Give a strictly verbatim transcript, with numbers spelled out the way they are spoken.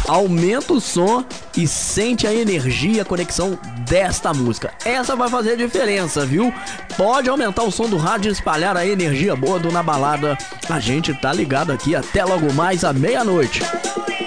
aumenta o som e sente a energia, a conexão desta música. Essa vai fazer a diferença, viu? Pode aumentar o som do rádio e espalhar a energia boa do Na Balada. A gente tá ligado aqui até logo mais à meia-noite.